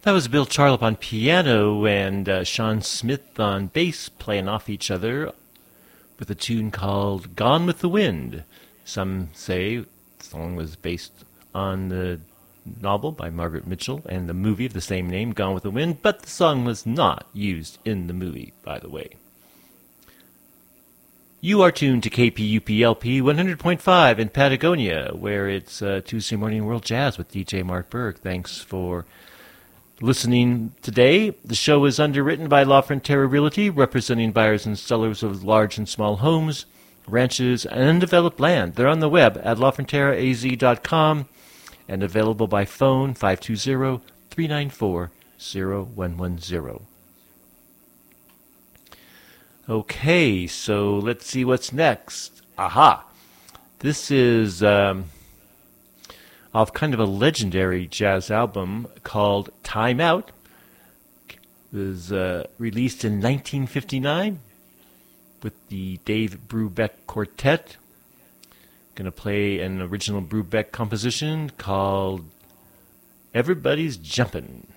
That was Bill Charlap on piano and Sean Smith on bass playing off each other with a tune called Gone with the Wind. Some say the song was based on the novel by Margaret Mitchell and the movie of the same name, Gone with the Wind, but the song was not used in the movie, by the way. You are tuned to KPUP-LP 100.5 in Patagonia, where it's Tuesday Morning World Jazz with DJ Mark Berg. Thanks for listening today. The show is underwritten by La Frontera Realty, representing buyers and sellers of large and small homes, ranches, and undeveloped land. They're on the web at lafronteraaz.com and available by phone 520-394-0110. Okay, so let's see what's next. Aha! This is off kind of a legendary jazz album called Time Out. It was released in 1959 with the Dave Brubeck Quartet. Going to play an original Brubeck composition called Everybody's Jumpin'.